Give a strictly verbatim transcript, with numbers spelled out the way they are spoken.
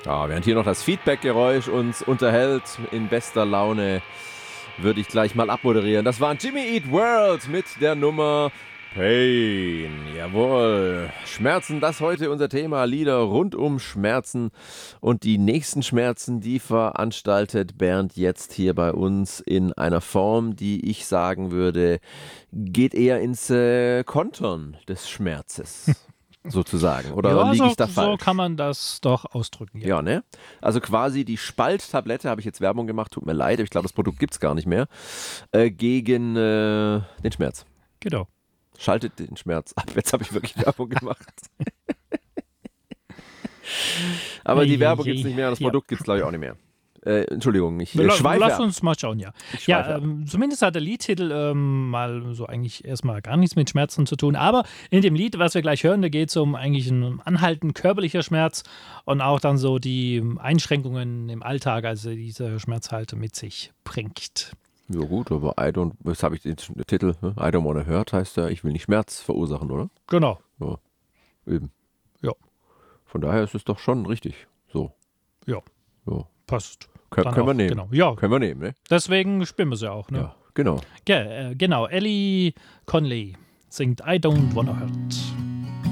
Ja, während hier noch das Feedback-Geräusch uns unterhält, in bester Laune, würde ich gleich mal abmoderieren. Das war Jimmy Eat World mit der Nummer Pain. Jawohl. Schmerzen, das heute unser Thema. Lieder rund um Schmerzen. Und die nächsten Schmerzen, die veranstaltet Bernd jetzt hier bei uns in einer Form, die ich sagen würde, geht eher ins äh, Kontern des Schmerzes. Sozusagen. Oder ja, liege so, ich da falsch? So kann man das doch ausdrücken. Ja, ja ne? Also quasi die Spalttablette, habe ich jetzt Werbung gemacht, tut mir leid, ich glaube, das Produkt gibt es gar nicht mehr, äh, gegen äh, den Schmerz. Genau. Schaltet den Schmerz ab. Jetzt habe ich wirklich Werbung gemacht. Aber Hey, die Werbung hey, gibt es nicht mehr und das ja. Produkt gibt es, glaube ich, auch nicht mehr. Äh, Entschuldigung, ich Wir äh, la- schweife Lass ab. uns mal schauen, ja. Ich schweife Ja, ab. ähm, zumindest hat der Liedtitel ähm, mal so eigentlich erstmal gar nichts mit Schmerzen zu tun. Aber in dem Lied, was wir gleich hören, da geht es um eigentlich einen anhaltenden körperlicher Schmerz und auch dann so die Einschränkungen im Alltag, also dieser Schmerz halt mit sich bringt. Ja gut, aber I don't, jetzt habe ich den Titel, ne? I don't wanna hurt heißt ja, ich will nicht Schmerz verursachen, oder? Genau. Ja, eben. Ja. Von daher ist es doch schon richtig. So. Ja. Ja. Passt. Kön Dann können wir auch, nehmen. Genau. Ja, Können wir nehmen, ne? deswegen spielen wir es ja auch. Ne? Ja, genau. Ge äh, genau, Ellie Conley singt I Don't Wanna Hurt.